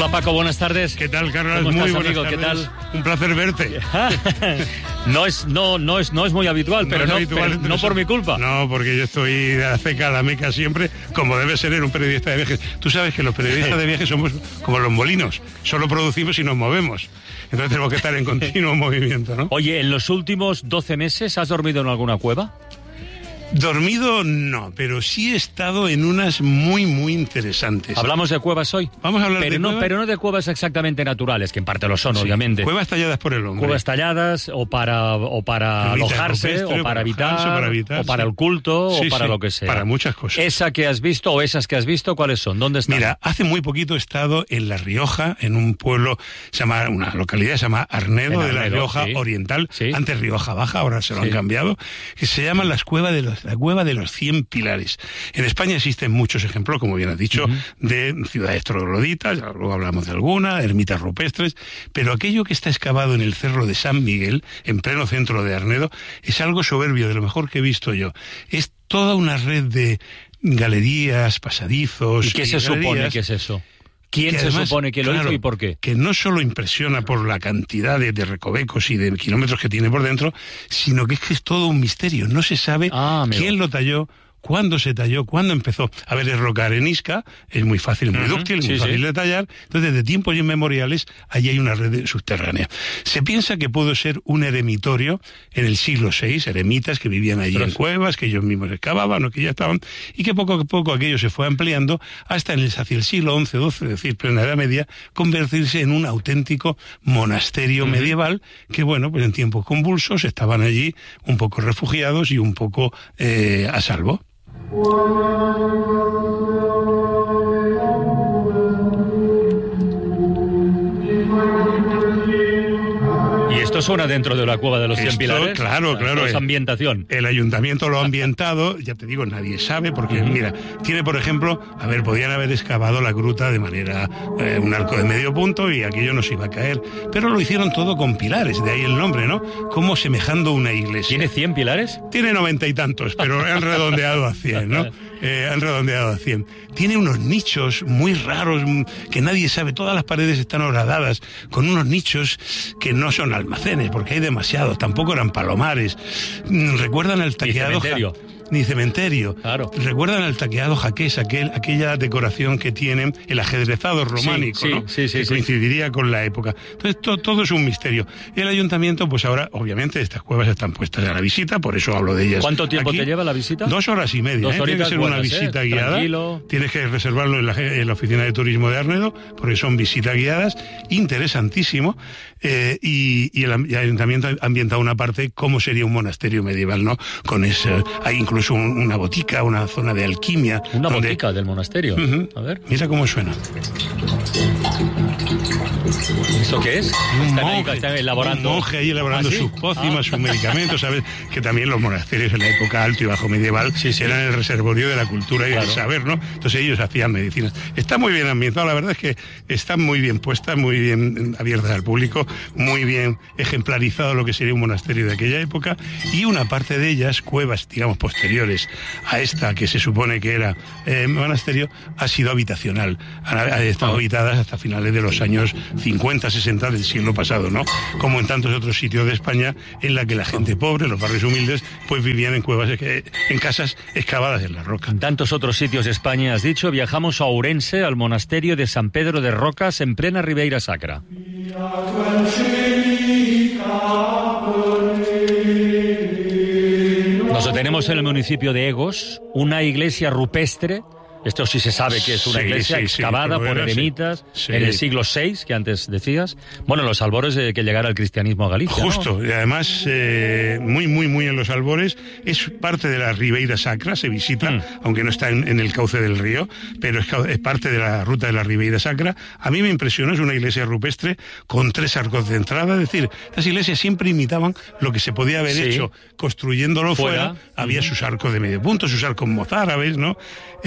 Hola Paco, buenas tardes. ¿Qué tal, Carlos? ¿Cómo muy estás, buenas amigo? tardes. ¿Qué tal? Un placer verte. No es muy habitual, pero no por mi culpa. No, porque yo estoy de la ceca a la meca siempre, como debe ser en un periodista de viajes. Tú sabes que los periodistas de viajes somos como los molinos, solo producimos y nos movemos. Entonces tenemos que estar en continuo movimiento, ¿no? Oye, ¿en los últimos 12 meses has dormido en alguna cueva? Dormido no, pero sí he estado en unas muy, muy interesantes. ¿Hablamos de cuevas hoy? Vamos a hablar de cuevas. Pero no de cuevas exactamente naturales, que en parte lo son, sí, obviamente. Cuevas talladas por el hombre. Cuevas talladas o para alojarse, o para habitar, o para el culto, sí, o para sí, lo que sea. Para muchas cosas. Esa que has visto o esas que has visto, ¿cuáles son? ¿Dónde están? Mira, hace muy poquito he estado en La Rioja, en un pueblo, una localidad se llama Arnedo, de La Rioja Oriental, sí. Antes Rioja Baja, ahora se lo han cambiado, que se llama la cueva de los 100 pilares. En España existen muchos ejemplos, como bien has dicho, de ciudades trogloditas, luego hablamos de alguna, ermitas rupestres, pero aquello que está excavado en el Cerro de San Miguel, en pleno centro de Arnedo, es algo soberbio, de lo mejor que he visto yo. Es toda una red de galerías, pasadizos. ¿Y qué se supone que es eso? ¿Quién se supone que lo hizo y por qué? Que no solo impresiona por la cantidad de recovecos y de kilómetros que tiene por dentro, sino que es todo un misterio. No se sabe quién lo talló, cuándo se talló, cuándo empezó. A ver, es roca arenisca, es muy fácil, muy dúctil, muy fácil de tallar. Entonces, desde tiempos inmemoriales, allí hay una red subterránea. Se piensa que pudo ser un eremitorio en el siglo VI, eremitas que vivían allí en cuevas, que ellos mismos excavaban o que ya estaban, y que poco a poco aquello se fue ampliando hasta hacia el siglo XI, XII, es decir, plena Edad Media, convertirse en un auténtico monasterio medieval que, bueno, pues en tiempos convulsos estaban allí un poco refugiados y un poco a salvo. ¿Y esto suena dentro de la cueva de los 100 pilares? Claro. Es ambientación. El ayuntamiento lo ha ambientado, ya te digo, nadie sabe, porque mira, tiene por ejemplo, podían haber excavado la gruta de manera, un arco de medio punto y aquello no se iba a caer, pero lo hicieron todo con pilares, de ahí el nombre, ¿no? Como semejando una iglesia. ¿Tiene 100 pilares? Tiene 90 y tantos, pero han redondeado a 100, ¿no? Han redondeado a 100. Tiene unos nichos muy raros que nadie sabe. Todas las paredes están horadadas con unos nichos que no son almacenes, porque hay demasiados. Tampoco eran palomares. Recuerdan al taqueado... Ni cementerio. Claro. Recuerdan al taqueado jaqués, aquella decoración que tienen, el ajedrezado románico, ¿no? Que coincidiría con la época. Entonces, todo es un misterio. El ayuntamiento, pues ahora, obviamente, estas cuevas están puestas a la visita, por eso hablo de ellas. ¿Cuánto tiempo aquí. te lleva la visita? 2 horas y media. Tiene que ser una visita guiada. Tranquilo. Tienes que reservarlo en la oficina de turismo de Arnedo, porque son visitas guiadas, interesantísimo. Y el ayuntamiento ha ambientado una parte cómo sería un monasterio medieval, ¿no? Con hay incluso una botica, una zona de alquimia. Una botica del monasterio. A ver. Mira cómo suena. ¿Eso qué es? Están elaborando. Un monje ahí elaborando sus pócimas, sus medicamentos. Sabes que también los monasterios en la época alto y bajo medieval eran el reservorio de la cultura y del saber, ¿no? Entonces ellos hacían medicinas. Está muy bien ambientado, la verdad es que están muy bien puestas, muy bien abiertas al público, muy bien ejemplarizado lo que sería un monasterio de aquella época, y una parte de ellas, cuevas, digamos, posteriores a esta que se supone que era monasterio, ha sido habitacional. Ha estado habitadas hasta finales de los años 50, 60 del siglo pasado, ¿no? Como en tantos otros sitios de España, en la que la gente pobre, los barrios humildes, pues vivían en cuevas, en casas excavadas en la roca. En tantos otros sitios de España, has dicho, viajamos a Ourense, al monasterio de San Pedro de Rocas, en plena Ribeira Sacra. Nos detenemos en el municipio de Egos, una iglesia rupestre. Esto sí se sabe que es una iglesia excavada por eremitas en el siglo VI, que antes decías. Bueno, los albores de que llegara el cristianismo a Galicia. Justo, ¿no? Y además muy en los albores. Es parte de la Ribeira Sacra, se visita, aunque no está en el cauce del río, pero es parte de la ruta de la Ribeira Sacra. A mí me impresionó, es una iglesia rupestre con 3 arcos de entrada, es decir, estas iglesias siempre imitaban lo que se podía haber hecho construyéndolo fuera. Había sus arcos de medio punto, sus arcos mozárabes, ¿no?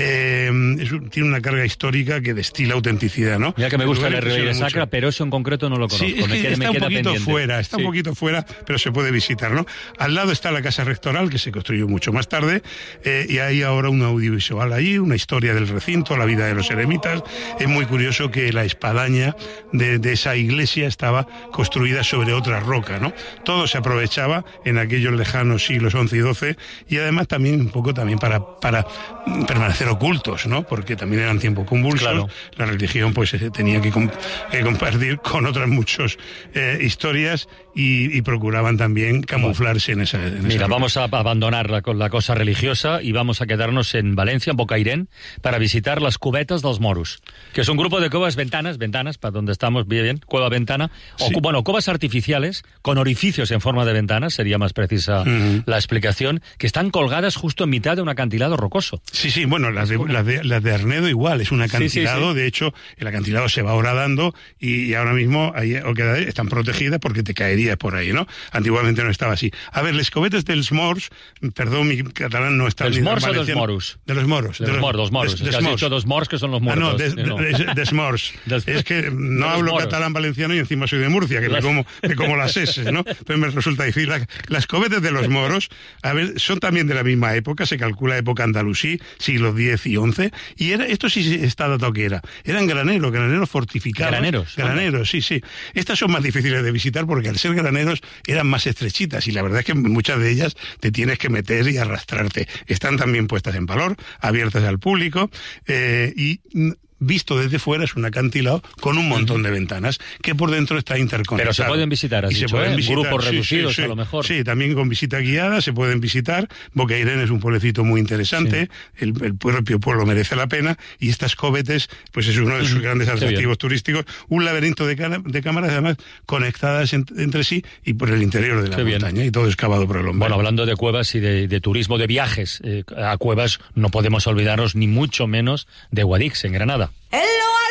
tiene una carga histórica que destila autenticidad, ¿no? Mira que me gusta la Ribeira Sacra, pero eso en concreto no lo conozco. Sí, es que está un poquito fuera, un poquito fuera, pero se puede visitar, ¿no? Al lado está la Casa Rectoral, que se construyó mucho más tarde, y hay ahora un audiovisual allí, una historia del recinto, la vida de los eremitas. Es muy curioso que la espadaña de esa iglesia estaba construida sobre otra roca, ¿no? Todo se aprovechaba en aquellos lejanos siglos XI y XII, y además también un poco también para permanecer ocultos, ¿no? Porque también eran tiempos convulsos, claro. La religión pues tenía que compartir con otras muchas historias y procuraban también camuflarse en esa Mira, vamos a abandonar la cosa religiosa y vamos a quedarnos en Valencia, en Bocairent, para visitar las cubetas dels moros, que es un grupo de cuevas ventanas, para donde estamos, bien, cueva ventana, sí. Cuevas artificiales con orificios en forma de ventanas, sería más precisa la explicación, que están colgadas justo en mitad de un acantilado rocoso. Sí, bueno, las de Arnedo igual, es un acantilado, sí. De hecho, el acantilado se va horadando y ahora mismo ahí están protegidas porque te caerías por ahí, ¿no? Antiguamente no estaba así. A ver, les cobetes dels morts, perdón, mi catalán no está... ¿Dels morts o dels moros? De los moros. De los moros. Es que has dicho dos morts que son los muertos. Des morts. Es que no hablo catalán valenciano y encima soy de Murcia, que me como las S, ¿no? Entonces me resulta difícil. Las cobetes de los moros, a ver, son también de la misma época, se calcula época andalusí, siglos X y XI, y esto sí está datado que eran graneros fortificados. Graneros, sí. Estas son más difíciles de visitar porque al ser graneros eran más estrechitas y la verdad es que muchas de ellas te tienes que meter y arrastrarte. Están también puestas en valor, abiertas al público y visto desde fuera es un acantilado con un montón de ventanas que por dentro está interconectado. Pero se pueden visitar, has dicho, grupos reducidos a lo mejor. Sí, también con visita guiada se pueden visitar. Bocairent es un pueblecito muy interesante, sí. El propio pueblo merece la pena y estas cobetes pues es uno de sus grandes atractivos turísticos, un laberinto de cámaras además conectadas entre sí y por el interior de la montaña y todo excavado por el hombre. Bueno, hablando de cuevas y de turismo, de viajes a cuevas, no podemos olvidarnos ni mucho menos de Guadix, en Granada.